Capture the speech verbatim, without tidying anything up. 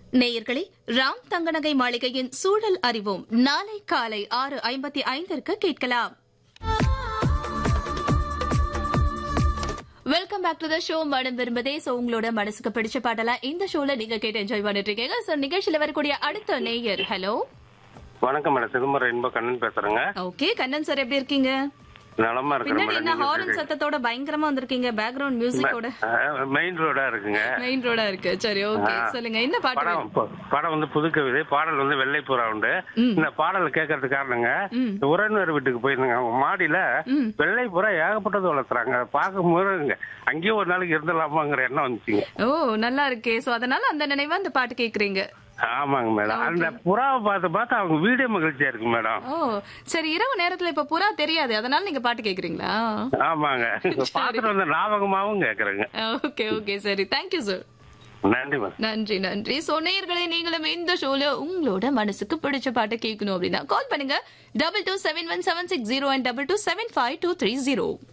நேயர்களே, ராம் தங்கநகை மாளிகையின் சூழல் அறிவோம் நாளை காலை ஆறு ஐம்பத்தி ஐந்திற்கு கேட்கலாம். Welcome back to the show. மனம் விரும்பதே. சோ உங்களோட மனசுக்கு பிடிச்ச பாட்டெல்லாம் இந்த ஷோல நீங்க கேட்டு என்ஜாய் பண்ணிட்டு இருக்கீங்க. சோ நிகழ்ச்சியில வரக்கூடிய அடுத்த நேயர். ஹலோ, வணக்கம் மேடம். சிதம்பரம் இன்ப கண்ணன் பேசுறேங்க. ஓகே கண்ணன் சார், எப்படி இருக்கீங்க? நலமா இருக்கேன் பின்னாடி என்ன ஹாரன் சத்தத்தோட பயங்கரமா வந்திருக்கீங்க, பேக்ரவுண்ட் மியூசிக்கோட. மெயின் ரோடா இருக்குங்க. மெயின் ரோடா இருக்கு. சரி, ஓகே சொல்லுங்க, என்ன பாட்டு? படம் படம் வந்து புது கவிதை, பாடல் வந்து வெள்ளை புறா உண்டு. இந்த பாடல் கேட்கறதுக்கு காரணங்க, உறவினர் வீட்டுக்கு போயிருந்தாங்க. அவங்க மாடியில வெள்ளை புறா ஏகப்பட்டது வளர்த்துறாங்க. பார்க்கும்போது அங்கேயும் ஒரு நாளைக்கு இருந்துடலாமாங்கிற எண்ணம் வந்துச்சுங்க. ஓ, நல்லா இருக்கே. சோ அதனால அந்த நினைவா அந்த பாட்டு கேக்குறீங்க. ஆமாங்க மேடம். அந்த புறாவை பார்த்து பார்த்து அவங்க வீடே மகிழ்ச்சியா இருக்கு மேடம். ஓ சரி, இரவு நேரத்துல இப்ப புறா தெரியாது, அதனால நீங்க பாட்டு கேக்குறீங்களா? ஆமாங்க, பாத்துட்டு வந்த ஞாபகமாவும் கேக்குறேங்க. ஓகே ஓகே சரி, தேங்க்யூ சார். நன்றி மேம். நன்றி நன்றி. சோ நேயர்களே, நீங்களும் இந்த ஷோல உங்களோட மனசுக்கு பிடிச்ச பாட்டை கேட்கணும் அப்படின்னா கால் பண்ணுங்க double two seven one seven six zero and double two seven five two three zero.